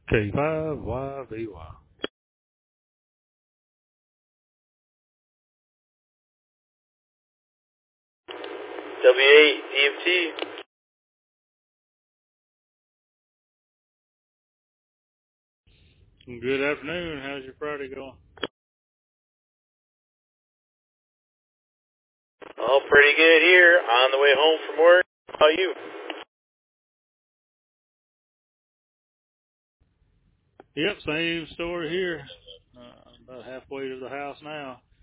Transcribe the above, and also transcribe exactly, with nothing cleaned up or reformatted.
K five Y V Y. W eight E M T. Good afternoon. How's your Friday going? Oh, pretty good here. On the way home from work. How about you? Yep, same story here. Uh, about halfway to the house now.